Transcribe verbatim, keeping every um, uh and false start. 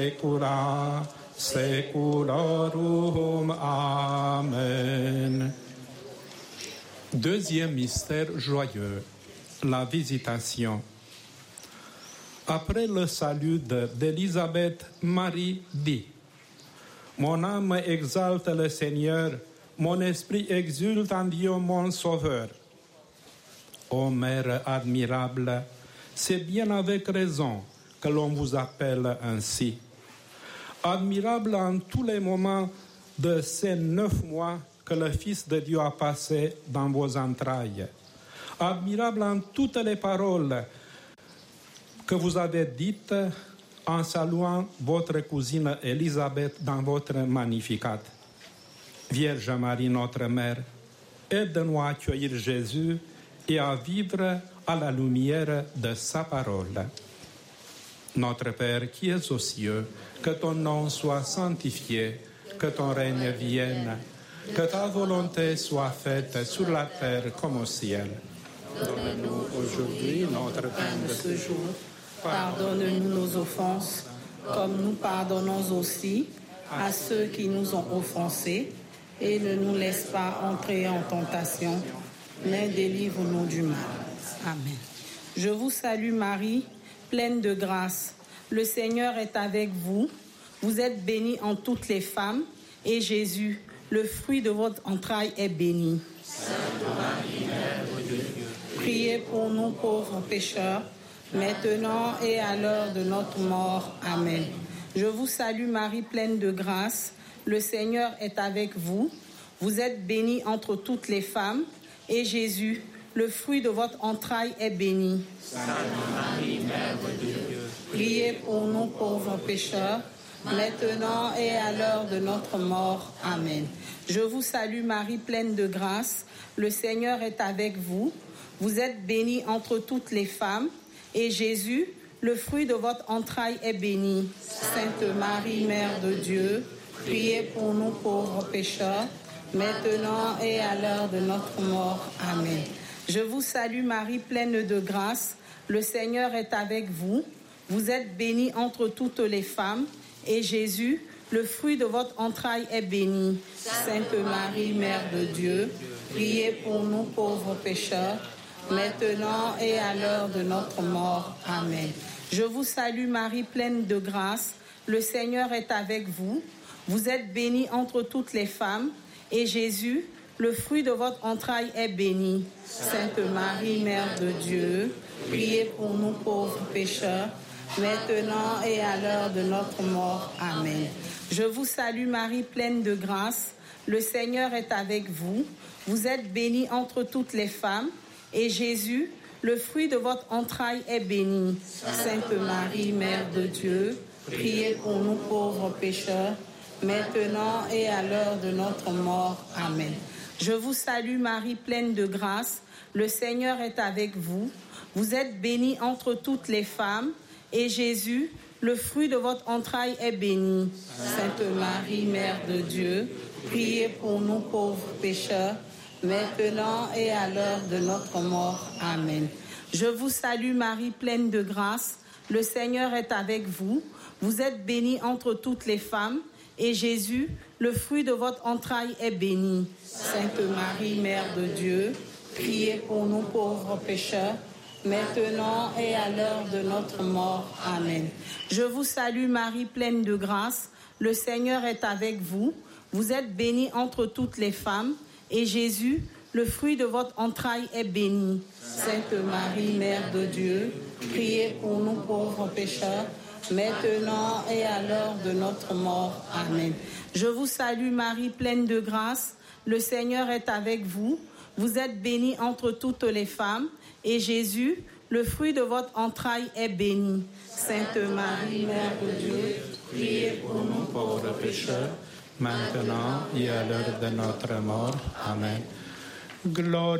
Secula seculorum. Amen. Deuxième mystère joyeux, la visitation. Après le salut d'Élisabeth, Marie dit: Mon âme exalte le Seigneur, mon esprit exulte en Dieu mon Sauveur. Ô Mère admirable, c'est bien avec raison que l'on vous appelle ainsi. Admirable en tous les moments de ces neuf mois que le Fils de Dieu a passé dans vos entrailles. Admirable en toutes les paroles que vous avez dites en saluant votre cousine Élisabeth dans votre Magnificat. Vierge Marie, notre Mère, aide-nous à accueillir Jésus et à vivre à la lumière de sa parole. Notre Père qui es aux cieux, que ton nom soit sanctifié, que ton règne vienne, que ta volonté soit faite sur la terre comme au ciel. Donne-nous aujourd'hui notre pain de ce jour. Pardonne-nous nos offenses, comme nous pardonnons aussi à ceux qui nous ont offensés, et ne nous laisse pas entrer en tentation, mais délivre-nous du mal. Amen. Je vous salue Marie, pleine de grâce. Le Seigneur est avec vous. Vous êtes bénie en toutes les femmes, et Jésus, le fruit de votre entraille, est béni. Sainte Marie, Mère de Dieu, priez pour nous pauvres pécheurs, maintenant et à l'heure de notre mort. Amen. Je vous salue Marie, pleine de grâce. Le Seigneur est avec vous. Vous êtes bénie entre toutes les femmes, et Jésus, le fruit de votre entraille, est béni. Sainte Marie, Mère de Dieu, priez pour nous pauvres pécheurs, maintenant et à l'heure de notre mort. Amen. Je vous salue Marie, pleine de grâce. Le Seigneur est avec vous. Vous êtes bénie entre toutes les femmes, et Jésus, le fruit de votre entraille, est béni. Sainte Marie, Mère de Dieu, priez pour nous pauvres pécheurs, maintenant et à l'heure de notre mort. Amen. Je vous salue Marie, pleine de grâce. Le Seigneur est avec vous. Vous êtes bénie entre toutes les femmes, et Jésus, le fruit de votre entraille, est béni. Sainte Marie, Mère de Dieu, priez pour nous pauvres pécheurs, maintenant et à l'heure de notre mort. Amen. Je vous salue Marie, pleine de grâce. Le Seigneur est avec vous. Vous êtes bénie entre toutes les femmes, et Jésus, le fruit de votre entraille, est béni. Sainte Marie, Mère de Dieu, priez pour nous pauvres pécheurs, maintenant et à l'heure de notre mort. Amen. Je vous salue Marie, pleine de grâce. Le Seigneur est avec vous. Vous êtes bénie entre toutes les femmes, et Jésus, le fruit de votre entraille, est béni. Sainte Marie, Mère de Dieu, priez pour nous pauvres pécheurs, maintenant et à l'heure de notre mort. Amen. Je vous salue Marie, pleine de grâce. Le Seigneur est avec vous. Vous êtes bénie entre toutes les femmes, et Jésus, le fruit de votre entraille, est béni. Sainte Marie, Mère de Dieu, priez pour nous pauvres pécheurs, maintenant et à l'heure de notre mort. Amen. Je vous salue Marie, pleine de grâce. Le Seigneur est avec vous. Vous êtes bénie entre toutes les femmes, et Jésus, le fruit de votre entraille, est béni. Sainte Marie, Mère de Dieu, priez pour nous pauvres pécheurs, maintenant et à l'heure de notre mort. Amen. Je vous salue Marie, pleine de grâce. Le Seigneur est avec vous. Vous êtes bénie entre toutes les femmes, et Jésus, le fruit de votre entraille, est béni. Sainte Marie, Mère de Dieu, priez pour nous pauvres pécheurs, maintenant et à l'heure de notre mort. Amen. Je vous salue Marie, pleine de grâce. Le Seigneur est avec vous. Vous êtes bénie entre toutes les femmes, et Jésus, le fruit de votre entraille, est béni. Sainte Marie, Mère de Dieu, priez pour nous pauvres pécheurs, maintenant et à l'heure de notre mort. Amen. Gloire